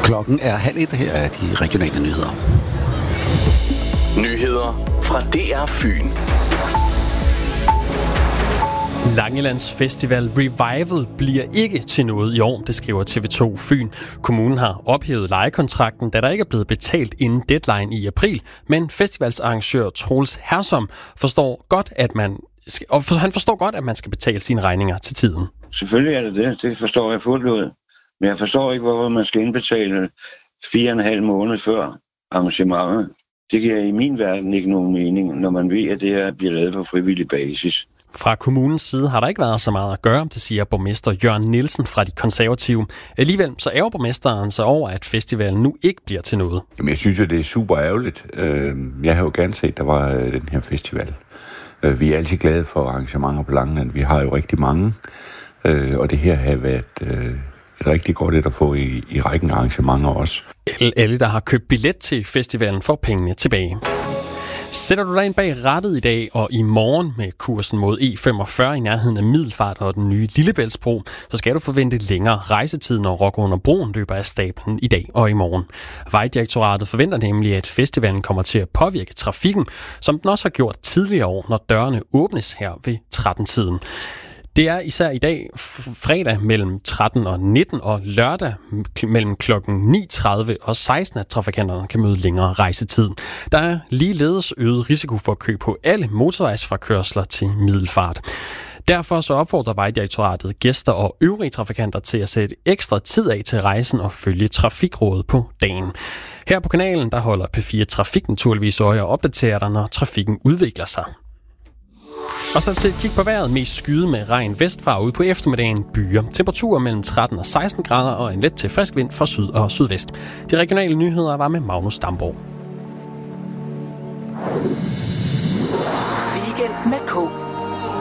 Klokken er 12:30. Her er de regionale nyheder. Nyheder fra DR Fyn. Langelands Festival Revival bliver ikke til noget i år, det skriver TV2 Fyn. Kommunen har ophævet lejekontrakten, da der ikke er blevet betalt inden deadline i april, men festivalsarrangør Troels Hersom forstår godt, at man skal betale sine regninger til tiden. Selvfølgelig er det. Det forstår jeg fuldt ud. Men jeg forstår ikke, hvorfor man skal indbetale 4,5 måneder før arrangementet. Det giver i min verden ikke nogen mening, når man ved, at det her bliver lavet på frivillig basis. Fra kommunens side har der ikke været så meget at gøre, det siger borgmester Jørgen Nielsen fra De Konservative. Alligevel så ærger borgmesteren sig over, at festivalen nu ikke bliver til noget. Jamen, jeg synes jo, det er super ærgerligt. Jeg har jo gerne set, at der var den her festival. Vi er altid glade for arrangementer på Langeland. Vi har jo rigtig mange, og det her har været et rigtig godt at få i rækken af arrangementer også. Alle, der har købt billet til festivalen, får pengene tilbage. Sætter du dig ind bag rattet i dag og i morgen med kursen mod E45 i nærheden af Middelfart og den nye Lillebæltsbro, så skal du forvente længere rejsetid, når Rock under broen løber af stablen i dag og i morgen. Vejdirektoratet forventer nemlig, at festivalen kommer til at påvirke trafikken, som den også har gjort tidligere år, når dørene åbnes her ved 13-tiden. Det er især i dag fredag mellem 13 og 19 og lørdag mellem klokken 9.30 og 16, at trafikanterne kan møde længere rejsetid. Der er ligeledes øget risiko for at kø på alle motorvejsfrakørsler til Middelfart. Derfor så opfordrer Vejdirektoratet gæster og øvrige trafikanter til at sætte ekstra tid af til rejsen og følge trafikrådet på dagen. Her på kanalen der holder P4 Trafik naturligvis øje og opdaterer dig, når trafikken udvikler sig. Og så til et kig på vejret, mest skyde med regn vestfra ude på eftermiddagen, byer. Temperaturer mellem 13 og 16 grader og en let til frisk vind fra syd og sydvest. De regionale nyheder var med Magnus Damborg.